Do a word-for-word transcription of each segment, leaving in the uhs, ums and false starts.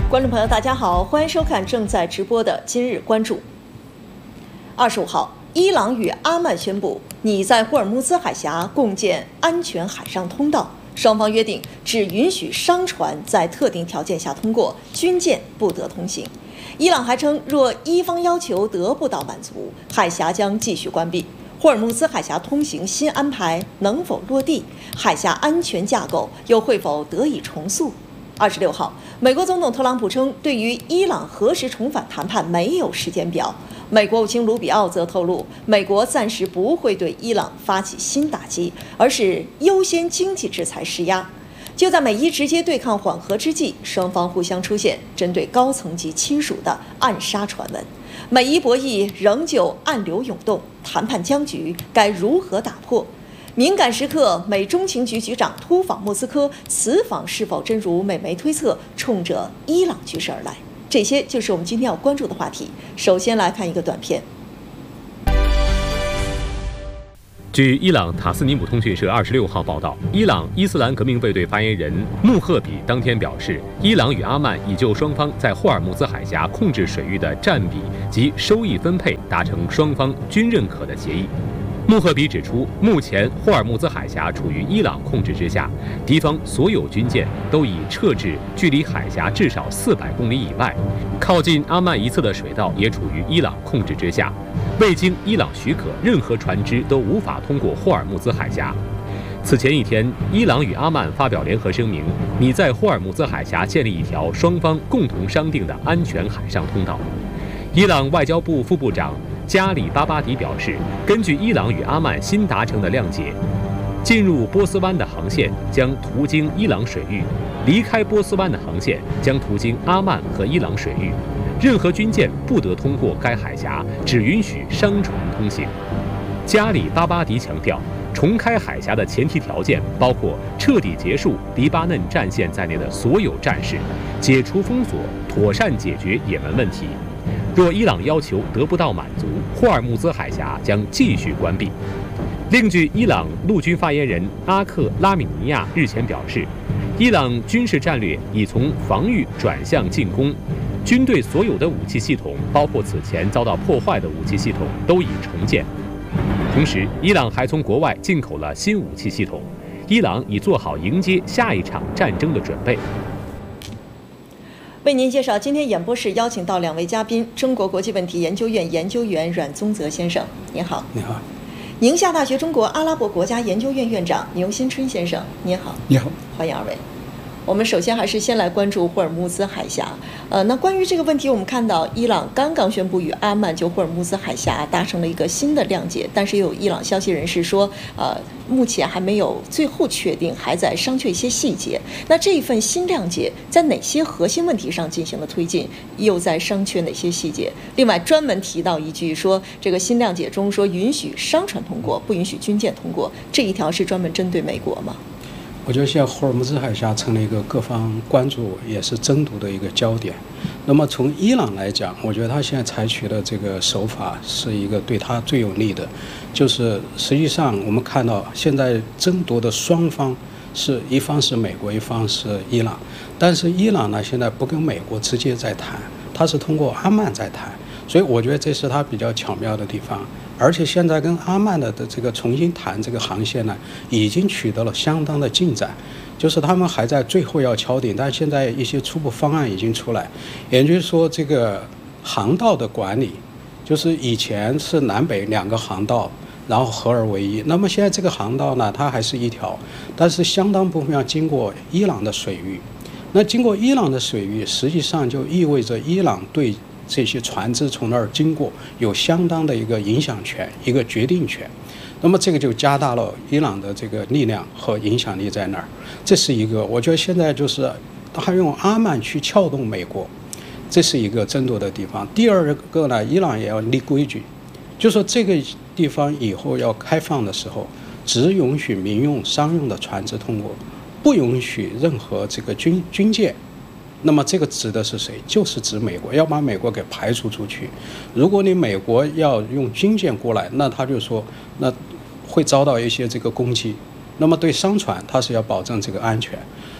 观众朋友，大家好，欢迎收看正在直播的今日关注。二十五号，伊朗与阿曼宣布拟在霍尔木兹海峡共建安全海上通道，双方约定只允许商船在特定条件下通过，军舰不得通行。伊朗还称，若伊方要求得不到满足，海峡将继续关闭。霍尔木兹海峡通行新安排能否落地？海峡安全架构又会否得以重塑？二十六号，美国总统特朗普称，对于伊朗何时重返谈判没有时间表。美国务卿卢比奥则透露，美国暂时不会对伊朗发起新打击，而是优先经济制裁施压。就在美伊直接对抗缓和之际，双方互相出现针对高层级亲属的暗杀传闻。美伊博弈仍旧暗流涌动，谈判僵局该如何打破？敏感时刻，美中情局局长突访莫斯科，此访是否真如美媒推测，冲着伊朗局势而来？这些就是我们今天要关注的话题。首先来看一个短片。 据伊朗塔斯尼姆通讯社二十六号报道，伊朗伊斯兰革命卫队发言人穆赫比当天表示，伊朗与阿曼已就双方在霍尔木兹海峡控制水域的占比及收益分配达成双方均认可的协议。穆赫比指出，目前霍尔木兹海峡处于伊朗控制之下，敌方所有军舰都已撤至距离海峡至少四百公里以外，靠近阿曼一侧的水道也处于伊朗控制之下。未经伊朗许可，任何船只都无法通过霍尔木兹海峡。此前一天，伊朗与阿曼发表联合声明，拟在霍尔木兹海峡建立一条双方共同商定的安全海上通道。伊朗外交部副部长加里巴巴迪表示，根据伊朗与阿曼新达成的谅解，进入波斯湾的航线将途经伊朗水域，离开波斯湾的航线将途经阿曼和伊朗水域。任何军舰不得通过该海峡，只允许商船通行。加里巴巴迪强调，重开海峡的前提条件包括彻底结束黎巴嫩战线在内的所有战事，解除封锁，妥善解决也门问题。若伊朗要求得不到满足，霍尔木兹海峡将继续关闭。另据伊朗陆军发言人阿克拉米尼亚日前表示，伊朗军事战略已从防御转向进攻，军队所有的武器系统，包括此前遭到破坏的武器系统，都已重建。同时，伊朗还从国外进口了新武器系统，伊朗已做好迎接下一场战争的准备。 为您介绍今天演播室邀请到两位嘉宾：中国国际问题研究院研究员阮宗泽先生，您好； 你好； 宁夏大学中国阿拉伯国家研究院院长牛新春先生，您好； 你好， 欢迎二位。我们首先还是先来关注霍尔木兹海峡。呃，那关于这个问题，我们看到伊朗刚刚宣布与阿曼就霍尔木兹海峡达成了一个新的谅解，但是也有伊朗消息人士说，呃，目前还没有最后确定，还在商榷一些细节。那这一份新谅解在哪些核心问题上进行了推进，又在商榷哪些细节？另外，专门提到一句说，这个新谅解中说允许商船通过，不允许军舰通过，这一条是专门针对美国吗？ 我觉得现在霍尔木兹海峡成了一个各方关注也是争夺的一个焦点。那么从伊朗来讲，我觉得他现在采取的这个手法是一个对他最有利的，就是实际上我们看到现在争夺的双方是一方是美国，一方是伊朗，但是伊朗呢现在不跟美国直接在谈，他是通过阿曼在谈，所以我觉得这是他比较巧妙的地方。而且现在跟阿曼的的这个重新谈这个航线呢，已经取得了相当的进展，就是他们还在最后要敲定，但现在一些初步方案已经出来，也就是说这个航道的管理，就是以前是南北两个航道，然后合二为一，那么现在这个航道呢，它还是一条，但是相当部分要经过伊朗的水域，那经过伊朗的水域，实际上就意味着伊朗对这些船只从那儿经过有相当的一个影响权，一个决定权，那么这个就加大了伊朗的这个力量和影响力在那儿，这是一个。我觉得现在就是他用阿曼去撬动美国，这是一个争夺的地方。第二个呢，伊朗也要立规矩，就说这个地方以后要开放的时候，只允许民用、商用的船只通过，不允许任何这个军军舰。那么这个指的是谁？就是指美国，要把美国给排除出去。如果你美国要用军舰过来，那他就说，那会遭到一些这个攻击。那么对商船，它是要保证这个安全。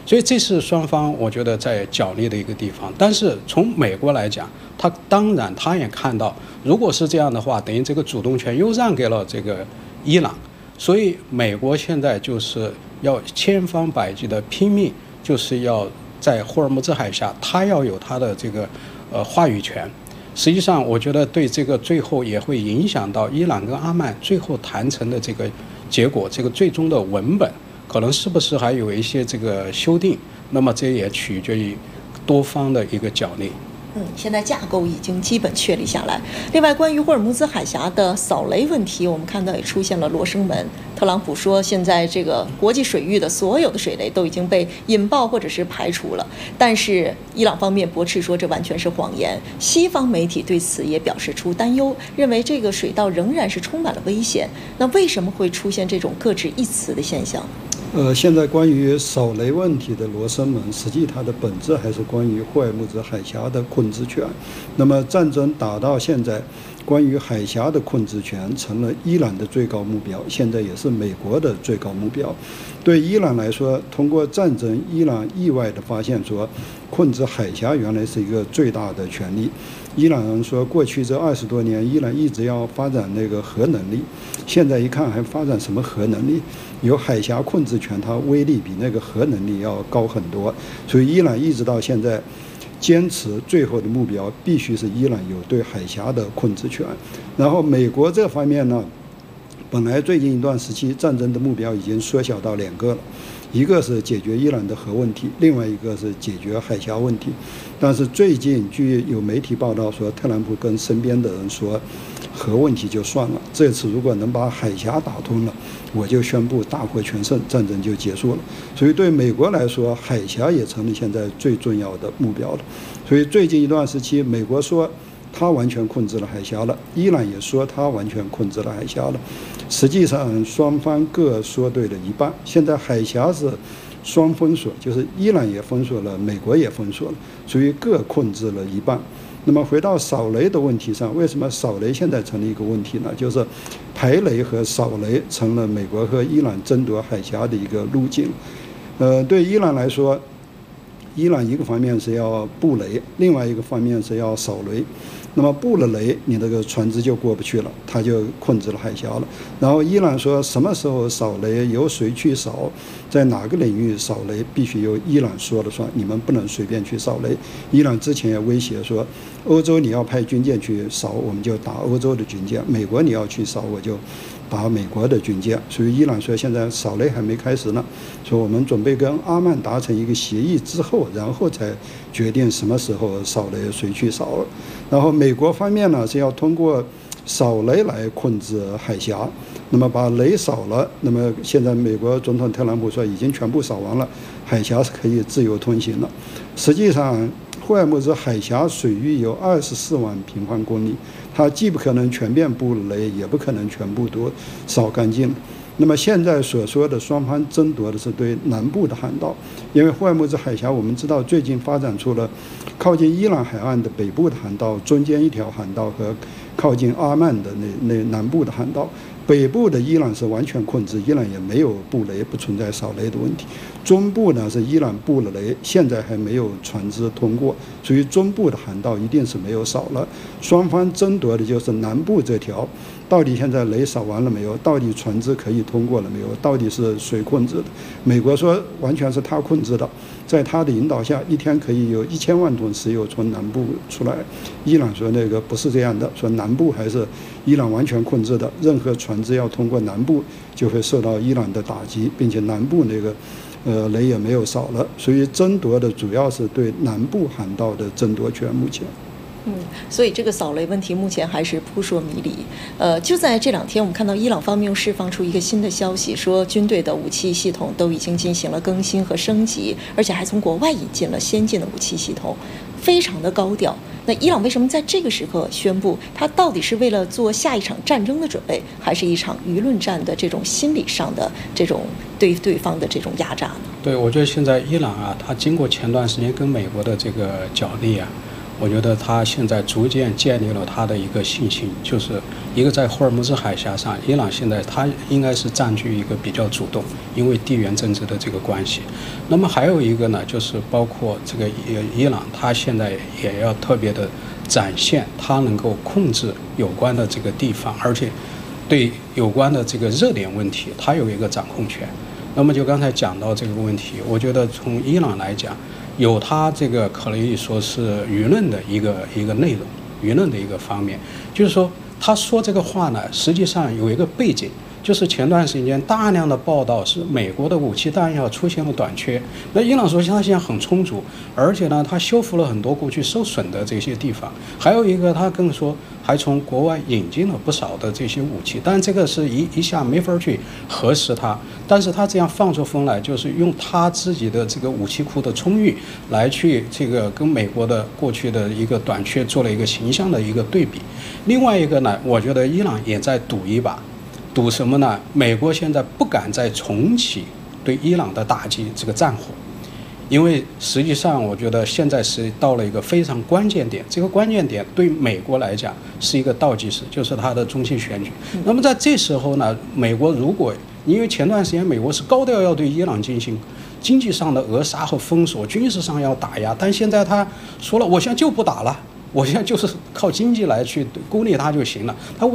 所以这是双方我觉得在角力的一个地方。但是从美国来讲，他当然他也看到，如果是这样的话，等于这个主动权又让给了这个伊朗，所以美国现在就是要千方百计的拼命，就是要在霍尔木兹海峡，他要有他的这个呃话语权。实际上，我觉得对这个最后也会影响到伊朗跟阿曼最后谈成的这个结果，这个最终的文本可能是不是还有一些这个修订，那么这也取决于多方的一个角力。 嗯，现在架构已经基本确立下来。另外，关于霍尔木兹海峡的扫雷问题，我们看到也出现了罗生门。特朗普说，现在这个国际水域的所有的水雷都已经被引爆或者是排除了。但是伊朗方面驳斥说这完全是谎言。西方媒体对此也表示出担忧，认为这个水道仍然是充满了危险。那为什么会出现这种各执一词的现象？ 呃，现在关于扫雷问题的罗生门，实际它的本质还是关于霍尔木兹海峡的控制权。那么战争打到现在，关于海峡的控制权成了伊朗的最高目标，现在也是美国的最高目标。对伊朗来说，通过战争，伊朗意外地发现说，控制海峡原来是一个最大的权利。伊朗人说，过去这二十多年，伊朗一直要发展那个核能力，现在一看还发展什么核能力？有海峡控制权，它威力比那个核能力要高很多。所以伊朗一直到现在坚持最后的目标必须是伊朗有对海峡的控制权。然后美国这方面呢，本来最近一段时期战争的目标已经缩小到两个了，一个是解决伊朗的核问题，另外一个是解决海峡问题。但是最近据有媒体报道说，特朗普跟身边的人说，核问题就算了，这次如果能把海峡打通了，我就宣布大获全胜，战争就结束了。所以对美国来说，海峡也成了现在最重要的目标了。所以最近一段时期，美国说他完全控制了海峡了，伊朗也说他完全控制了海峡了。实际上双方各说对了一半。现在海峡是双封锁，就是伊朗也封锁了，美国也封锁了，所以各控制了一半。那么回到扫雷的问题上，为什么扫雷现在成了一个问题呢？就是排雷和扫雷成了美国和伊朗争夺海峡的一个路径。呃，对伊朗来说，伊朗一个方面是要布雷，另外一个方面是要扫雷。那么布了雷，你这个船只就过不去了，他就控制了海峡了。然后伊朗说什么时候扫雷，由谁去扫，在哪个领域扫雷，必须由伊朗说了算，你们不能随便去扫雷。伊朗之前也威胁说，欧洲你要派军舰去扫，我们就打欧洲的军舰；美国你要去扫，我就打美国的军舰。所以伊朗说现在扫雷还没开始呢，说我们准备跟阿曼达成一个协议之后，然后才决定什么时候扫雷，谁去扫。然后美国方面呢是要通过扫雷来控制海峡，那么把雷扫了，那么现在美国总统特朗普说已经全部扫完了，海峡是可以自由通行了。实际上霍尔木兹海峡水域有二十四万平方公里，它既不可能全面布雷，也不可能全部都扫干净。那么现在所说的双方争夺的是对南部的航道，因为霍尔木兹海峡我们知道最近发展出了靠近伊朗海岸的北部的航道，中间一条航道和靠近阿曼的那那南部的航道。北部的伊朗是完全控制，伊朗也没有布雷，不存在扫雷的问题。中部呢是伊朗布了雷，现在还没有船只通过，所以中部的航道一定是没有扫了。双方争夺的就是南部这条，到底现在雷扫完了没有？到底船只可以通过了没有？到底是谁控制的？美国说完全是他控制的，在他的引导下，一天可以有一千万吨石油从南部出来。伊朗说那个不是这样的，说南部还是伊朗完全控制的，任何船只要通过南部就会受到伊朗的打击，并且南部那个呃雷也没有少了，所以争夺的主要是对南部航道的争夺权。目前嗯，所以这个扫雷问题目前还是扑朔迷离。呃，就在这两天，我们看到伊朗方面又释放出一个新的消息，说军队的武器系统都已经进行了更新和升级，而且还从国外引进了先进的武器系统，非常的高调。那伊朗为什么在这个时刻宣布，它到底是为了做下一场战争的准备，还是一场舆论战的这种心理上的这种对对方的这种压榨呢？ 对，我觉得现在伊朗啊，它经过前段时间跟美国的这个角力啊， 我觉得他现在逐渐建立了他的一个信心，就是一个在霍尔木兹海峡上，伊朗现在他应该是占据一个比较主动，因为地缘政治的这个关系。那么还有一个呢，就是包括这个伊朗，他现在也要特别的展现他能够控制有关的这个地方，而且对有关的这个热点问题，他有一个掌控权。那么就刚才讲到这个问题，我觉得从伊朗来讲，有他这个可以说是舆论的一个一个内容，舆论的一个方面，就是说他说这个话呢，实际上有一个背景，就是前段时间大量的报道是美国的武器弹药出现了短缺，那伊朗说他现在很充足，而且呢，他修复了很多过去受损的这些地方，还有一个他更说还从国外引进了不少的这些武器，但这个是一一下没法去核实它，但是他这样放出风来，就是用他自己的这个武器库的充裕来去这个跟美国的过去的一个短缺做了一个形象的一个对比。另外一个呢，我觉得伊朗也在赌一把。赌什么呢？美国现在不敢再重启对伊朗的打击这个战火，因为实际上我觉得现在是到了一个非常关键点，这个关键点对美国来讲是一个倒计时，就是它的中期选举。那么在这时候呢，美国如果因为前段时间美国是高调要对伊朗进行经济上的扼杀和封锁，军事上要打压，但现在他说了，我现在就不打了，我现在就是靠经济来去孤立他就行了，他